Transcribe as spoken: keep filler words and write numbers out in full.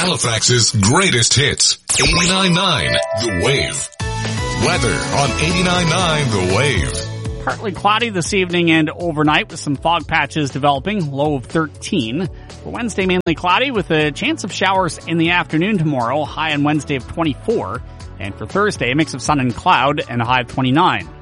Halifax's greatest hits. eighty-nine point nine The Wave. Weather on eighty-nine point nine The Wave. Partly cloudy this evening and overnight with some fog patches developing, low of thirteen. For Wednesday, mainly cloudy with a chance of showers in the afternoon tomorrow, high on Wednesday of twenty-four. And for Thursday, a mix of sun and cloud and a high of twenty-nine.